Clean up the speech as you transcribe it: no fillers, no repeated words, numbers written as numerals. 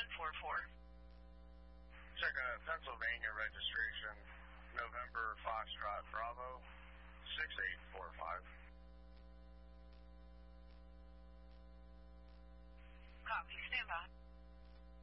Check a Pennsylvania registration, November Foxtrot Bravo 6845.